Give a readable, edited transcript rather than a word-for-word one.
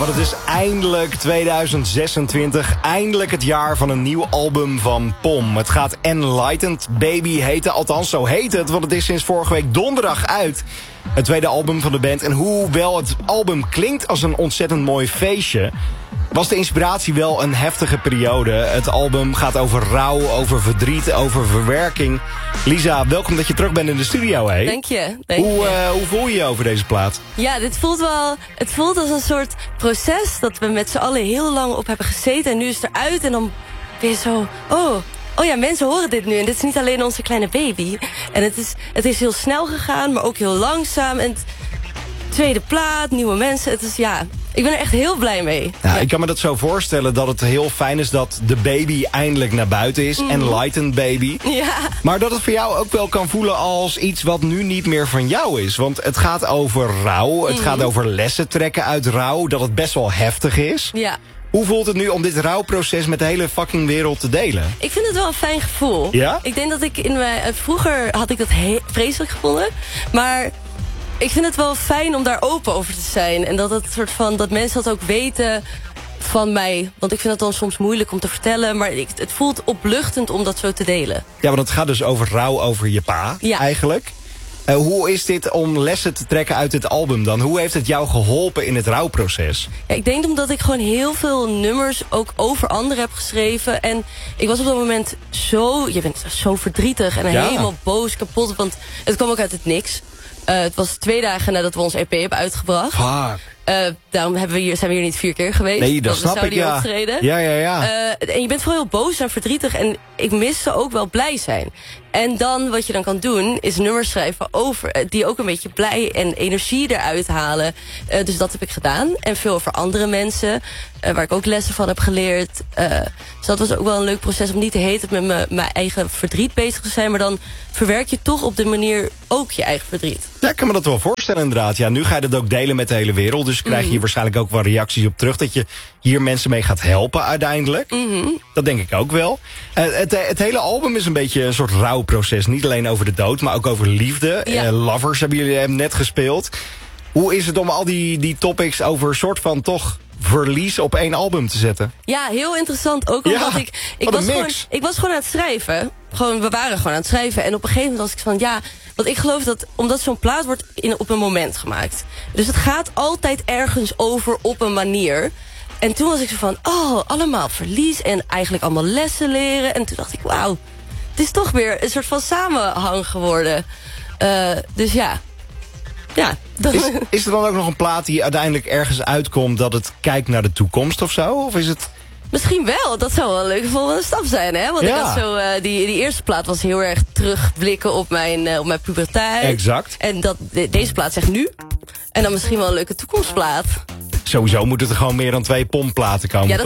want het is eindelijk 2026. Eindelijk het jaar van een nieuw album van POM. Het gaat Enlightened Baby heten. Althans, zo heet het, want het is sinds vorige week donderdag uit. Het tweede album van de band. En hoewel het album klinkt als een ontzettend mooi feestje, was de inspiratie wel een heftige periode. Het album gaat over rouw, over verdriet, over verwerking. Lisa, welkom dat je terug bent in de studio, hè? Dank je. Hoe voel je je over deze plaat? Ja, het voelt als een soort proces dat we met z'n allen heel lang op hebben gezeten. En nu is het eruit en dan weer zo, oh ja, mensen horen dit nu. En dit is niet alleen onze kleine baby. En het is heel snel gegaan, maar ook heel langzaam. En tweede plaat, nieuwe mensen. Het is, ja, ik ben er echt heel blij mee. Ja, ik kan me dat zo voorstellen dat het heel fijn is dat de baby eindelijk naar buiten is. Enlightened Baby. Ja. Maar dat het voor jou ook wel kan voelen als iets wat nu niet meer van jou is. Want het gaat over rouw. Het gaat over lessen trekken uit rouw. Dat het best wel heftig is. Ja. Hoe voelt het nu om dit rouwproces met de hele fucking wereld te delen? Ik vind het wel een fijn gevoel. Ja? Ik denk dat ik vroeger had ik dat vreselijk gevonden. Maar ik vind het wel fijn om daar open over te zijn. En dat mensen dat ook weten van mij. Want ik vind het dan soms moeilijk om te vertellen. Maar het voelt opluchtend om dat zo te delen. Ja, want het gaat dus over rouw over je pa, eigenlijk. Hoe is dit om lessen te trekken uit dit album dan? Hoe heeft het jou geholpen in het rouwproces? Ja, ik denk omdat ik gewoon heel veel nummers ook over anderen heb geschreven. En ik was op dat moment je bent zo verdrietig en helemaal boos, kapot. Want het kwam ook uit het niks. Het was 2 dagen nadat we ons EP hebben uitgebracht. Fuck. Daarom zijn we hier niet 4 keer geweest. Nee, dat snap ik, ja. Ja. En je bent vooral heel boos en verdrietig. En ik miste ook wel blij zijn. En dan, wat je dan kan doen, is nummers schrijven over die ook een beetje blij en energie eruit halen. Dus dat heb ik gedaan. En veel over andere mensen, waar ik ook lessen van heb geleerd. Dus dat was ook wel een leuk proces om niet de hele tijd met mijn eigen verdriet bezig te zijn. Maar dan verwerk je toch op de manier ook je eigen verdriet. Ja, ik kan me dat wel voorstellen inderdaad. Ja, nu ga je dat ook delen met de hele wereld. Dus krijg je hier waarschijnlijk ook wel reacties op terug. Dat je hier mensen mee gaat helpen uiteindelijk. Dat denk ik ook wel. Het hele album is een beetje een soort rouwproces. Niet alleen over de dood, maar ook over liefde. Ja. Lovers hebben jullie net gespeeld. Hoe is het om al die topics over een soort van toch verlies op 1 album te zetten? Ja, heel interessant. Ook omdat ik was gewoon aan het schrijven. We waren gewoon aan het schrijven. En op een gegeven moment was ik van, ja, want ik geloof dat omdat zo'n plaat wordt op een moment gemaakt. Dus het gaat altijd ergens over op een manier. En toen was ik zo van, allemaal verlies en eigenlijk allemaal lessen leren. En toen dacht ik, wauw, het is toch weer een soort van samenhang geworden. Dus ja. Is er dan ook nog een plaat die uiteindelijk ergens uitkomt dat het kijkt naar de toekomst of zo? Of is het... Misschien wel, dat zou wel een leuke volgende stap zijn, hè? Want ik had zo, die eerste plaat was heel erg terugblikken op mijn puberteit. Exact. En deze plaat zegt nu. En dan misschien wel een leuke toekomstplaat. Sowieso moet het er gewoon meer dan 2 POM-platen komen. Ja,